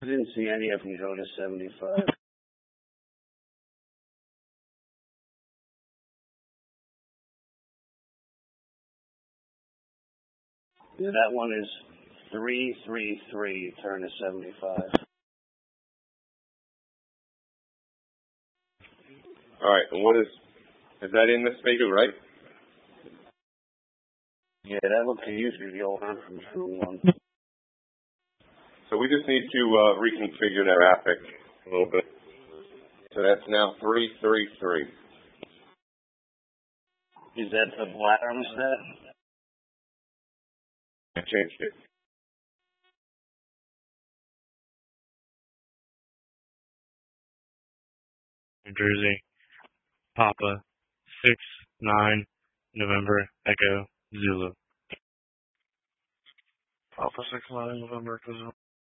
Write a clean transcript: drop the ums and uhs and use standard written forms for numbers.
I didn't see any of them go to 75. Yeah, that one is 333, turn to 75. Alright, and what is that in the speaker, right? Yeah, that looks to use the old one from June 1. So we just need to reconfigure that graphic a little bit. So that's now 333. Is that the black thermostat? I changed it. New Jersey, Papa, 6-9, November, Echo, Zulu. Papa 6-9, November, Echo, Zulu.